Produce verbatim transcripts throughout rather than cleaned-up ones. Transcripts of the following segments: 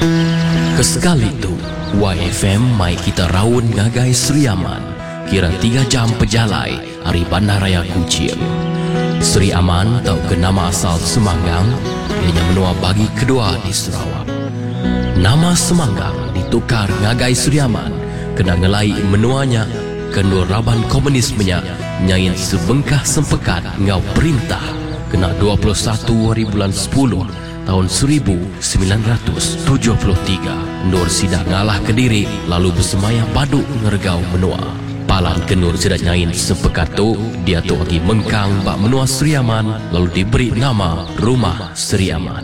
Kesekali tu Y F M mai kita raun ngagai Sri Aman. Kira tiga jam pejalai hari Bandaraya Kuching. Sri Aman tahu ke nama asal Semanggang, ianya menua bagi kedua di Sarawak. Nama Semanggang ditukar ngagai Sri Aman kena ngelai menuanya kendur raban komunismenya nyain sebengkah sempekat ngau perintah kena dua puluh satu hari bulan sepuluh tahun seribu sembilan ratus tujuh puluh tiga. Nur sidak ngalah Kediri lalu bersemayah baduk ngergau menua. Palan kendur sidak nyain sempekat tu dia tu lagi mengkang bak menua Sri Aman lalu diberi nama Rumah Sri Aman.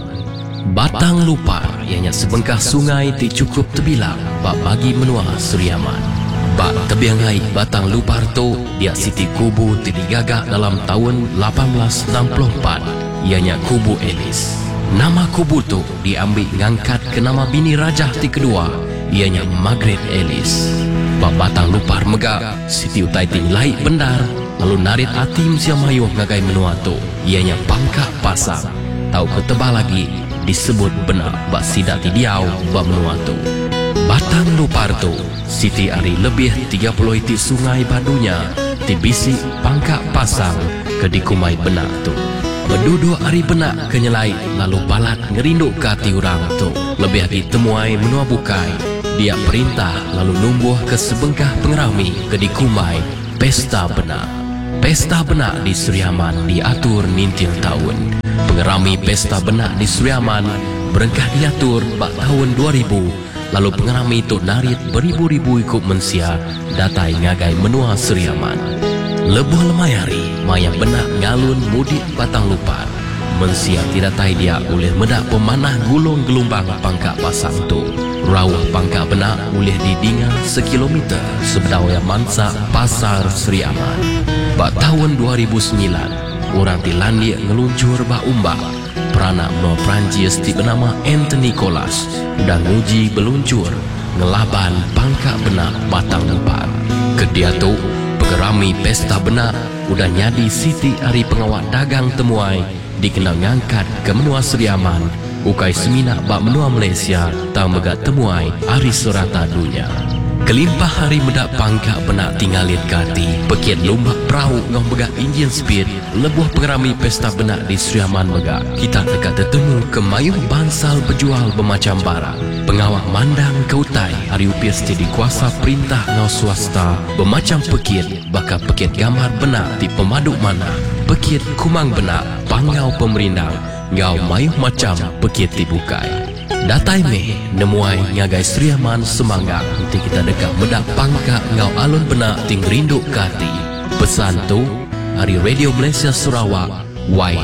Batang Lupar ianya sebengkah sungai ti cukup terbilang bak bagi menua Sri Aman. Bak tebiangai Batang Lupar tu dia siti kubu ti digagak dalam tahun lapan belas enam puluh empat ianya Kubu Elis. Nama kubu tu diambil ngangkat ke nama bini rajah ti kedua ianya Margaret Ellis. Bak Batang Lupar megak siti utai ti nilai bendar lalu narit atim sia mayuh ngagai menua tu ianya Pangkak Pasang. Tahu ketebal lagi disebut benar bak sidak ti diau bak menua tu. Batang Lupar tu siti ari lebih tiga puluh iti sungai badunya ti bisi Pangkak Pasang ke dikumai benak tu. Berduduk hari benak kenyelai lalu balat ngerinduk ke hati orang tu. Lebih lagi temuai menua bukai dia perintah lalu numbuh ke sebengkah pengerami ke dikumai Pesta Benak. Pesta Benak di Sri Aman diatur nintil tahun. Pengerami Pesta Benak di Sri Aman berengkah diatur bak tahun dua ribu. Lalu pengerami itu narit beribu-ribu ikut mensia datai ngagai menua Sri Aman. Lebuh lemayari maya benak ngalun mudik Batang Lupar. Mensia tidak tai dia oleh medak pemanah gulung gelombang Pangkak Pasang tu. Rawah Pangkak Benak oleh didinga sekilometer sebedawaya mansa Pasar Sri Aman. Bak tahun dua ribu sembilan orang Tilandia ngeluncur bak umbak. Peranak menua Perancis ti bernama Anthony Colas udah nguji beluncur ngelaban Pangkak Benak Batang Lupar. Kedia tu pengerami Pesta Benak udah nyadi siti hari pengawal dagang temuai dikenal ngangkat ke menua Sri Aman ukai seminak bak menua Malaysia tau megat temuai hari serata dunia. Kelimpah hari medak Pangkak Benak tinggalit kati pekiat lumbak perahu ngau megak enjin speed lebuh pengerami Pesta Benak di Sri Aman megak kita dekat tertemu ke mayuh bansal berjual bermacam barang. Pengawak mandang ke utai hari upis jadi kuasa perintah ngau swasta bermacam pekit bakal pekit gambar benak di pemaduk mana pekit kumang benak pangau pemerindang ngau mayuh macam pekit dibukai. Datai meh nemuai ngagai Sri Aman Semanggang nanti kita dekat medak Pangkak ngau alun benak ting rinduk kati. Pesan tu hari Radio Malaysia Sarawak Y